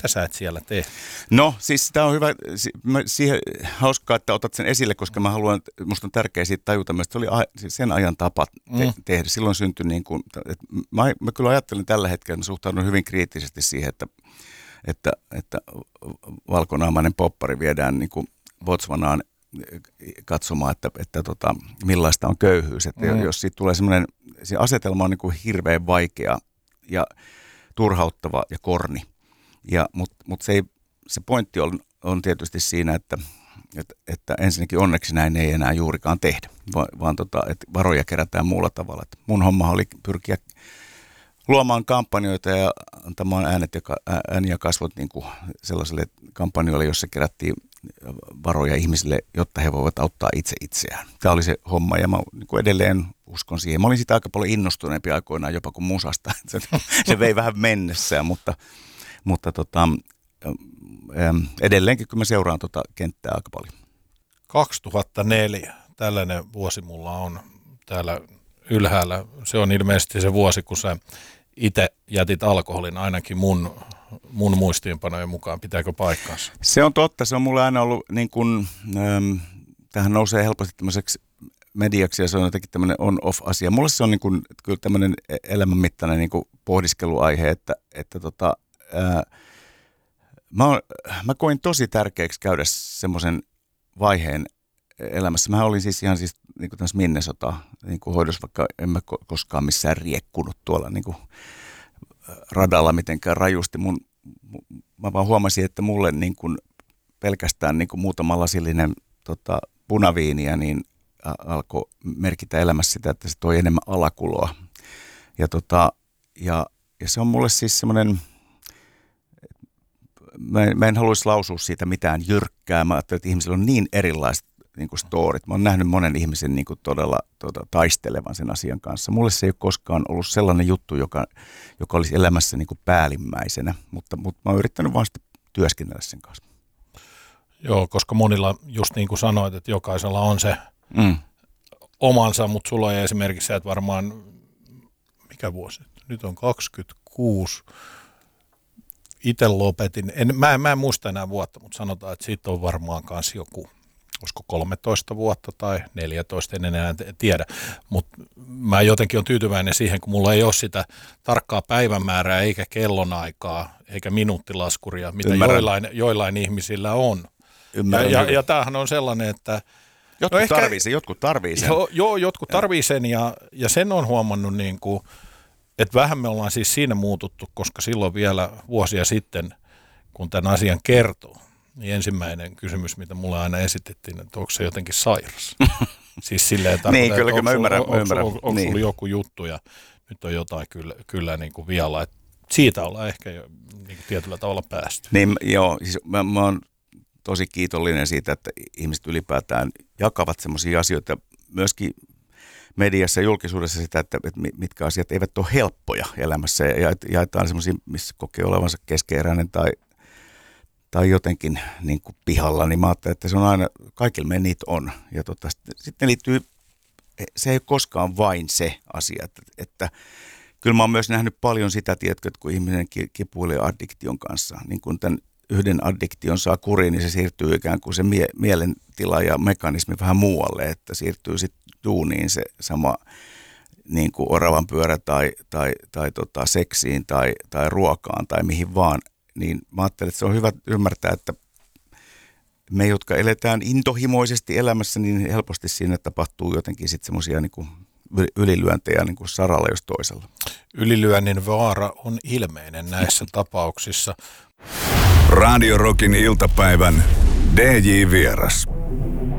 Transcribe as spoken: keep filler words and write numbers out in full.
mitä sä et siellä tee? No siis tämä on hyvä, siihen hauskaa, että otat sen esille, koska mä haluan, musta on tärkeää siitä tajuta myös, että se oli sen ajan tapa te- mm. tehdä. Silloin syntyi niin kuin, että mä, mä kyllä ajattelen tällä hetkellä, mä suhtaudun hyvin kriittisesti siihen, että, että, että valkonaamainen poppari viedään niin kuin Botswanaan katsomaan, että, että tota, millaista on köyhyys. Että mm. jos siitä tulee semmoinen, se asetelma on niin kuin hirveän vaikea ja turhauttava ja korni. Ja, mutta mut se, se pointti on, on tietysti siinä, että, että, että ensinnäkin onneksi näin ei enää juurikaan tehdä, vaan, vaan tota, että varoja kerätään muulla tavalla. Et mun homma oli pyrkiä luomaan kampanjoita ja antamaan äänet ja, ääni ja kasvot niin kuin sellaiselle kampanjoille, jossa kerättiin varoja ihmisille, jotta he voivat auttaa itse itseään. Tämä oli se homma ja mä niin kuin edelleen uskon siihen. Mä olin sitä aika paljon innostuneempi aikoinaan jopa kuin musasta. Se, se vei vähän mennessään, mutta, mutta tota, edelleenkin kun mä seuraan tuota kenttää aika paljon. kaksituhattaneljä, tällainen vuosi mulla on täällä ylhäällä. Se on ilmeisesti se vuosi, kun sä itse jätit alkoholin ainakin mun, mun muistiinpanojen mukaan. Pitääkö paikkansa? Se on totta. Se on mulle aina ollut niin kuin, ähm, tähän nousee helposti tämmöiseksi mediaksi ja se on jotenkin tämmöinen on-off-asia. Mulle se on niin kuin, kyllä tämmöinen elämänmittainen niin kuin pohdiskeluaihe, että, että tota, ää, mä, on, mä koin tosi tärkeäksi käydä semmoisen vaiheen elämässä. Mä olin siis ihan siis niin kuin tässä Minnesota niin kuin hoidossa, vaikka en mä koskaan missään riekkunut tuolla niin kuin radalla mitenkään rajusti. Mun, mä vaan huomasin, että mulle niin kuin pelkästään niin kuin muutama lasillinen tota, punaviiniä, niin alkoi merkitä elämässä sitä, että se toi enemmän alakuloa. Ja, tota, ja, ja se on mulle siis semmoinen, mä en, mä en haluaisi lausua siitä mitään jyrkkää. Mä ajattelin, että ihmisillä on niin erilaiset niin kuin storit. Mä oon nähnyt monen ihmisen niin kuin todella tota, taistelevan sen asian kanssa. Mulle se ei ole koskaan ollut sellainen juttu, joka, joka olisi elämässä niin kuin päällimmäisenä, mutta, mutta mä oon yrittänyt vaan sitten työskennellä sen kanssa. Joo, koska monilla, just niin kuin sanoit, että jokaisella on se mm. omansa, mutta sulla ei esimerkiksi se, että varmaan, mikä vuosi? Nyt on kaksikymmentäkuusi. Itse lopetin, en, mä, mä en muista enää vuotta, mutta sanotaan, että siitä on varmaan kanssa joku, olisiko kolmetoista vuotta tai neljätoista, en enää tiedä. Mutta mä jotenkin on tyytyväinen siihen, kun mulla ei ole sitä tarkkaa päivämäärää, eikä kellonaikaa, eikä minuuttilaskuria, mitä joillain, joillain ihmisillä on. Ja, ja, ja tämähän on sellainen, että Jotkut, no ehkä, tarvii sen, jotkut tarvii sen. Joo, joo jotkut tarvii sen ja, ja sen on huomannut, niin kuin, että vähän me ollaan siis siinä muututtu, koska silloin vielä vuosia sitten, kun tämän asian kertoo, niin ensimmäinen kysymys, mitä mulle aina esitettiin, että onko se jotenkin sairas. Siis silleen, että niin, kyllä, onko, mä ymmärrän, onko, ymmärrän. onko, onko niin. sulla joku juttu ja nyt on jotain kyllä, kyllä niin kuin vialla. Että siitä ollaan ehkä jo niin kuin tietyllä tavalla päästy. Niin, joo, siis mä, mä oon tosi kiitollinen siitä, että ihmiset ylipäätään jakavat semmoisia asioita myöskin mediassa ja julkisuudessa sitä, että, että mitkä asiat eivät ole helppoja elämässä ja jaetaan semmoisia, missä kokee olevansa keskeeräinen tai, tai jotenkin niin kuin pihalla, niin mä ajattelen, että se on aina, kaikilla me niitä on. Ja tota, sitten liittyy, se ei ole koskaan vain se asia, että, että kyllä mä oon myös nähnyt paljon sitä, tiedätkö, että kun ihminen kipuilee addiktion kanssa, niin kun tämän yhden addiktion saa kuriin, niin se siirtyy ikään kuin se mie- mielentila ja mekanismi vähän muualle, että siirtyy sitten duuniin se sama niin kuin oravan pyörä tai, tai, tai tota, seksiin tai, tai ruokaan tai mihin vaan. Niin mä ajattelen, että se on hyvä ymmärtää, että me, jotka eletään intohimoisesti elämässä, niin helposti siinä tapahtuu jotenkin sitten semmoisia niin kuin ylilyöntejä niin kuin saralla jos toisella. Ylilyönnin vaara on ilmeinen näissä tapauksissa. Radio Rockin iltapäivän D J Vieras.